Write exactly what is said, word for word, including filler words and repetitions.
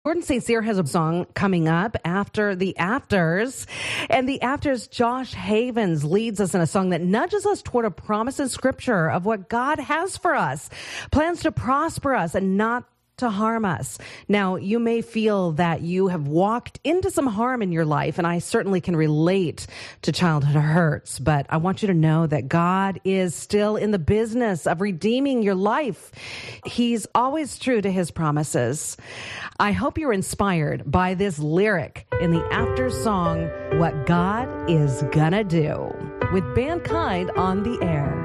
Jordan Saint Cyr has a song coming up after the Afters. And the Afters, Josh Havens leads us in a song that nudges us toward a promise in Scripture of what God has for us, plans to prosper us and not to harm us. Now, you may feel that you have walked into some harm in your life, and I certainly can relate to childhood hurts, but I want you to know that God is still in the business of redeeming your life. He's always true to his promises. I hope you're inspired by this lyric in the After song, What God Is Gonna Do, with Mankind on the air.